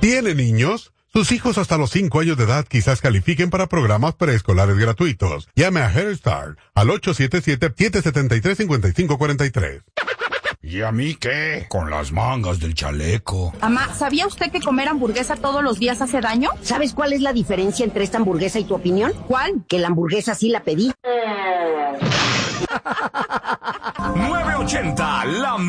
¿Tiene niños? Sus hijos hasta los 5 años de edad quizás califiquen para programas preescolares gratuitos. Llame a Head Start al 877-773-5543. ¿Y a mí qué? Con las mangas del chaleco. Mamá, ¿sabía usted que comer hamburguesa todos los días hace daño? ¿Sabes cuál es la diferencia entre esta hamburguesa y tu opinión? ¿Cuál? Que la hamburguesa sí la pedí. 980, la